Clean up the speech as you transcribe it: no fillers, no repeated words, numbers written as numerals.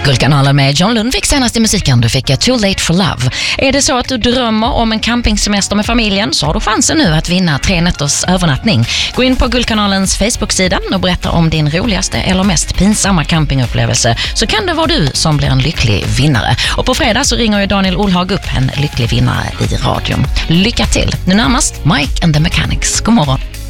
Guldkanalen med John Lund fick senast i musiken. Du fick Too Late for Love. Är det så att du drömmer om en campingsemester med familjen så har du chansen nu att vinna 3 nätters övernattning. Gå in på Guldkanalens Facebook-sida och berätta om din roligaste eller mest pinsamma campingupplevelse, så kan det vara du som blir en lycklig vinnare. Och på fredag så ringer ju Daniel Olhag upp en lycklig vinnare i radion. Lycka till! Nu närmast Mike and the Mechanics. God morgon!